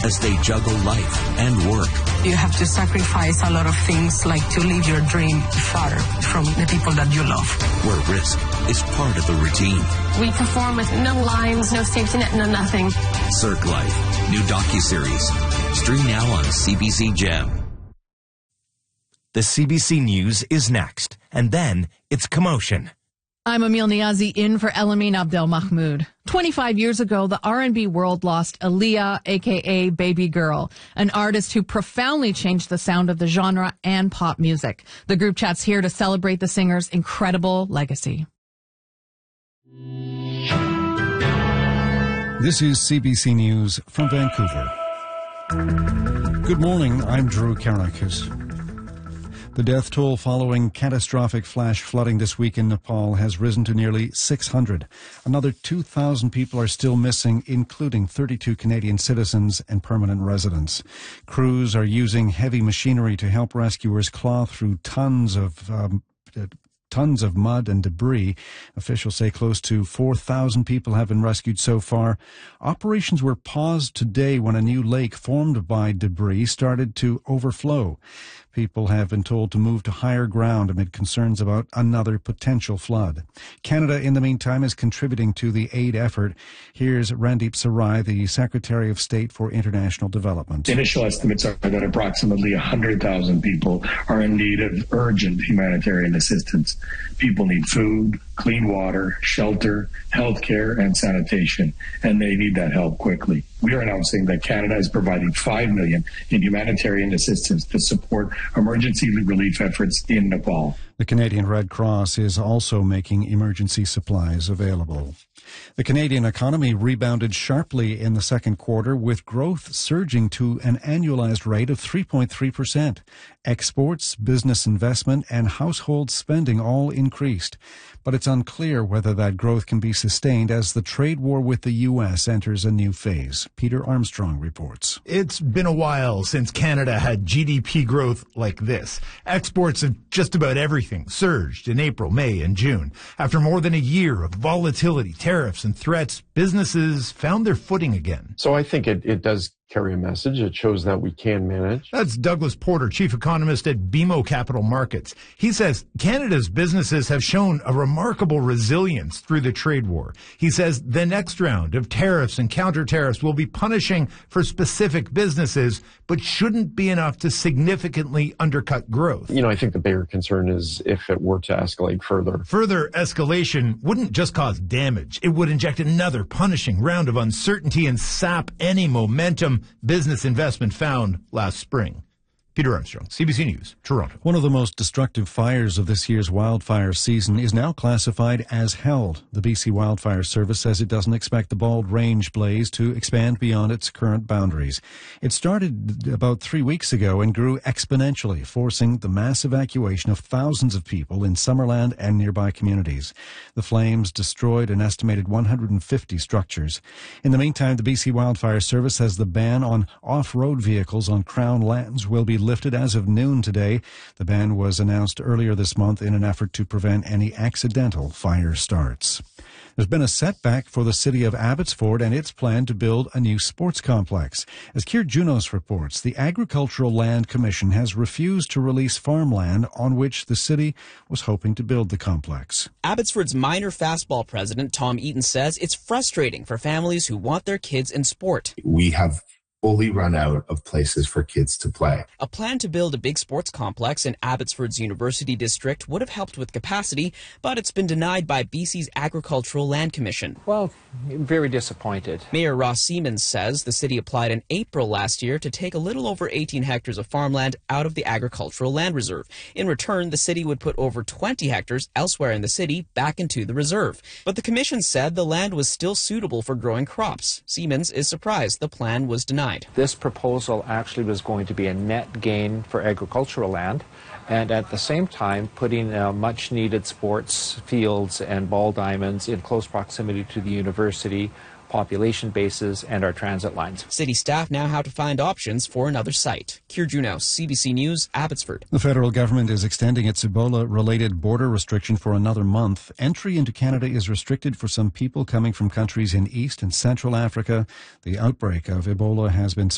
as they juggle life and work. You have to sacrifice a lot of things, like to live your dream far from the people that you love. Where risk is part of the routine. We perform with no lines, no safety net, no nothing. Cirque Life, new docuseries. Stream now on CBC Gem. The CBC News is next, and then it's Commotion. I'm Emil Niazi in for Elamine Abdel Mahmoud. 25 years ago, the R&B world lost Aaliyah, a.k.a. Baby Girl, an artist who profoundly changed the sound of the genre and pop music. The group chat's here to celebrate the singer's incredible legacy. This is CBC News from Vancouver. Good morning, I'm Drew Karakis. The death toll following catastrophic flash flooding this week in Nepal has risen to nearly 600. Another 2,000 people are still missing, including 32 Canadian citizens and permanent residents. Crews are using heavy machinery to help rescuers claw through tons of mud and debris. Officials say close to 4,000 people have been rescued so far. Operations were paused today when a new lake formed by debris started to overflow. People have been told to move to higher ground amid concerns about another potential flood. Canada, in the meantime, is contributing to the aid effort. Here's Randeep Sarai, the Secretary of State for International Development. Initial estimates are that approximately 100,000 people are in need of urgent humanitarian assistance. People need food, clean water, shelter, healthcare, and sanitation, and they need that help quickly. We are announcing that Canada is providing $5 million in humanitarian assistance to support emergency relief efforts in Nepal. The Canadian Red Cross is also making emergency supplies available. The Canadian economy rebounded sharply in the second quarter, with growth surging to an annualized rate of 3.3%. Exports, business investment, and household spending all increased. But it's unclear whether that growth can be sustained as the trade war with the U.S. enters a new phase. Peter Armstrong reports. It's been a while since Canada had GDP growth like this. Exports of just about everything surged in April, May, and June. After more than a year of volatility, tariffs, and threats, businesses found their footing again. So I think it does carry a message. It shows that we can manage. That's Douglas Porter, chief economist at BMO Capital Markets. He says Canada's businesses have shown a remarkable resilience through the trade war. He says the next round of tariffs and counter-tariffs will be punishing for specific businesses, but shouldn't be enough to significantly undercut growth. I think the bigger concern is if it were to escalate further. Further escalation wouldn't just cause damage. It would inject another punishing round of uncertainty and sap any momentum business investment found last spring. Peter Armstrong, CBC News, Toronto. One of the most destructive fires of this year's wildfire season is now classified as held. The BC Wildfire Service says it doesn't expect the Bald Range blaze to expand beyond its current boundaries. It started about 3 weeks ago and grew exponentially, forcing the mass evacuation of thousands of people in Summerland and nearby communities. The flames destroyed an estimated 150 structures. In the meantime, the BC Wildfire Service says the ban on off-road vehicles on Crown lands will be lifted as of noon today. The ban was announced earlier this month in an effort to prevent any accidental fire starts. There's been a setback for the city of Abbotsford and its plan to build a new sports complex. As Keir Junos reports, the Agricultural Land Commission has refused to release farmland on which the city was hoping to build the complex. Abbotsford's minor fastball president, Tom Eaton, says it's frustrating for families who want their kids in sport. We have fully run out of places for kids to play. A plan to build a big sports complex in Abbotsford's University District would have helped with capacity, but it's been denied by BC's Agricultural Land Commission. Well, very disappointed. Mayor Ross Siemens says the city applied in April last year to take a little over 18 hectares of farmland out of the Agricultural Land Reserve. In return, the city would put over 20 hectares elsewhere in the city back into the reserve. But the commission said the land was still suitable for growing crops. Siemens is surprised the plan was denied. This proposal actually was going to be a net gain for agricultural land, and at the same time putting much needed sports fields and ball diamonds in close proximity to the university, population bases, and our transit lines. City staff now have to find options for another site. Keir Junos, CBC News, Abbotsford. The federal government is extending its Ebola-related border restriction for another month. Entry into Canada is restricted for some people coming from countries in East and Central Africa. The outbreak of Ebola has been